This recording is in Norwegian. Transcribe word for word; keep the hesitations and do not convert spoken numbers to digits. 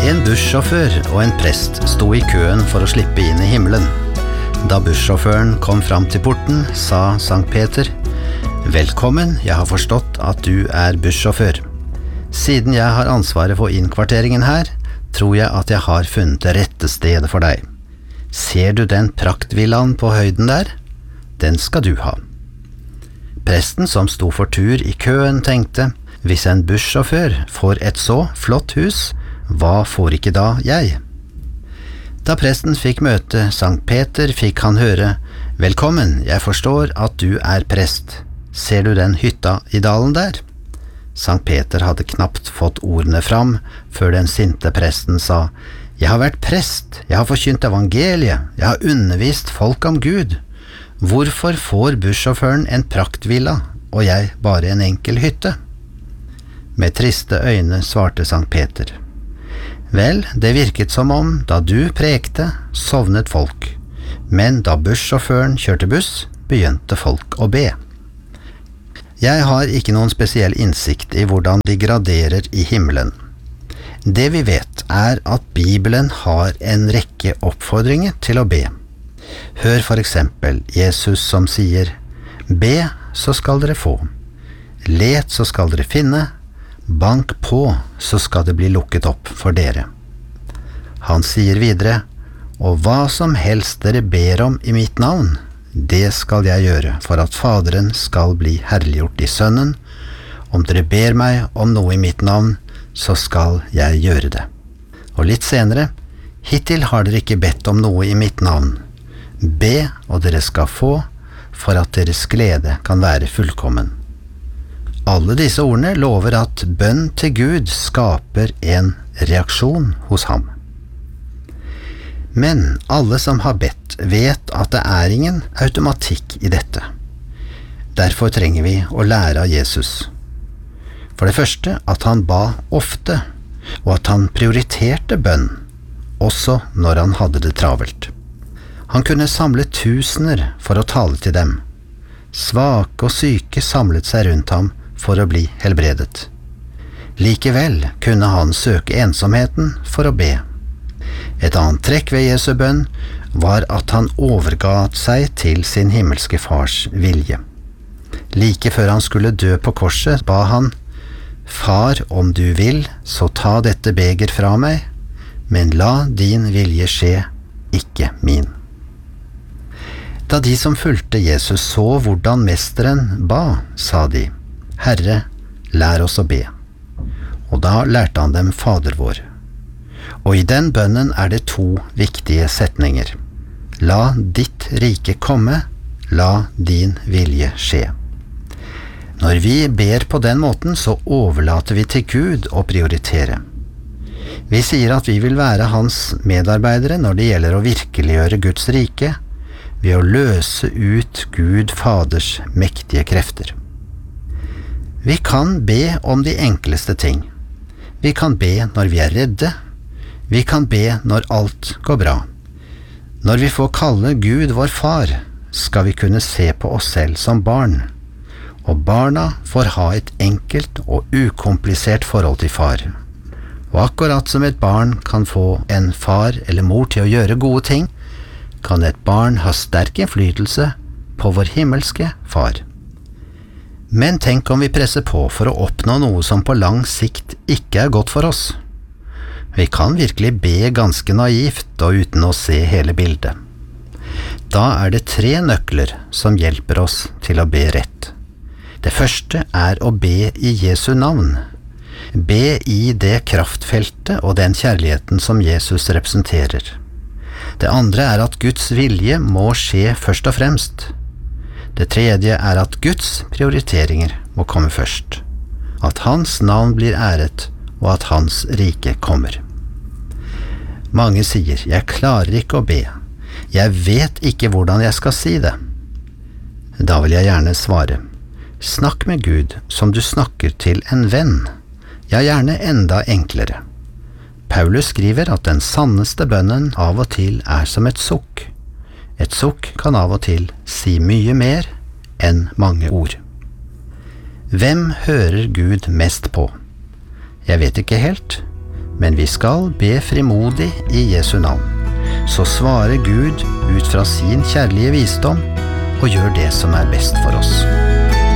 En bussjåfør og en prest sto i køen for å slippe inn i himmelen. Da bussjåføren kom fram til porten, sa Sankt Peter: «Velkommen, jeg har forstått at du er bussjåfør. Siden jeg har ansvaret for innkvarteringen her, tror jeg at jeg har funnet det rette stedet for deg. Ser du den praktvillaen på høyden der? Den skal du ha.» Presten som sto for tur i køen tenkte: «Hvis en bussjåfør får et så flott hus, hva får ikke da jeg?» Da presten fikk møte Sankt Peter, fikk han høre: «Velkommen, jeg forstår at du er prest. Ser du den hytta i dalen der?» Sankt Peter hadde knapt fått ordene fram, før den sinte presten sa: «Jeg har vært prest, jeg har forkynt evangeliet, jeg har undervist folk om Gud. Hvorfor får bussjåføren en praktvilla, og jeg bare en enkel hytte?» Med triste øyne svarte Sankt Peter: «Vel, det virket som om, da du prekte, sovnet folk, men da bussjåføren kjørte buss, begynte folk å be.» Jeg har ikke noen spesiell innsikt i hvordan de graderer i himmelen. Det vi vet er at Bibelen har en rekke oppfordringer til å be. Hør for eksempel Jesus som sier: «Be, så skal dere få. Let, så skal dere finne. Bank på, så skal det bli lukket opp for dere.» Han sier videre: «Og hva som helst dere ber om i mitt navn, det skal jeg gjøre, for at Faderen skal bli herliggjort i Sønnen. Om dere ber meg om noe i mitt navn, så skal jeg gjøre det.» Og litt senere: «Hittil har dere ikke bedt om noe i mitt navn. Be, og dere skal få, for at deres glede kan være fullkommen.» Alle disse ordene lover at bønn til Gud skaper en reaksjon hos ham. Men alle som har bedt, vet at det er ingen automatikk i dette. Derfor trenger vi å lære av Jesus. For det første at han ba ofte, og at han prioriterte bønn, også når han hadde det travelt. Han kunne samle tusener for å tale til dem. Svake og syke samlet seg rundt ham for å bli helbredet. Likevel kunne han søke ensomheten for å be. Et annet trekk ved Jesu bønn var at han overga seg til sin himmelske fars vilje. Like før han skulle dø på korset, ba han: «Far, om du vil, så ta dette beger fra meg, men la din vilje skje, ikke min.» Da de som fulgte Jesus så hvordan mesteren ba, sa de: «Herre, lær oss å be.» Og da lærte han dem Fader vår. Og i den bønnen er det to viktige setninger: «La ditt rike komme, la din vilje skje.» Når vi ber på den måten, så overlater vi til Gud å prioritere. Vi sier at vi vil være hans medarbeidere når det gjelder å virkeliggjøre Guds rike, ved å løse ut Gud Faders mektige krefter. Vi kan be om de enkleste ting. Vi kan be når vi er redde. Vi kan be når alt går bra. Når vi får kalle Gud vår far, skal vi kunne se på oss selv som barn. Og barna får ha et enkelt og ukomplisert forhold til far. Og akkurat som et barn kan få en far eller mor til å gjøre gode ting, kan et barn ha sterk innflytelse på vår himmelske far. Men tenk om vi presser på for å oppnå noe som på lang sikt ikke er godt for oss. Vi kan virkelig be ganske naivt og uten å se hele bildet. Da er det tre nøkler som hjelper oss til å be rett. Det første er å be i Jesu navn. Be i det kraftfeltet og den kjærligheten som Jesus representerer. Det andre er at Guds vilje må skje først og fremst. Det tredje er at Guds prioriteringer må komme først. At hans navn blir æret, og at hans rike kommer. Mange sier: «Jeg klarer ikke å be. Jeg vet ikke hvordan jeg skal si det.» Da vil jeg gjerne svare: snakk med Gud som du snakker til en venn. Ja, gjerne enda enklere. Paulus skriver at den sanneste bønnen av og til er som et sukk. Et sukk kan av og til si mye mer enn mange ord. Hvem hører Gud mest på? Jeg vet ikke helt, men vi skal be frimodig i Jesu navn. Så svarer Gud ut fra sin kjærlige visdom og gjør det som er best for oss.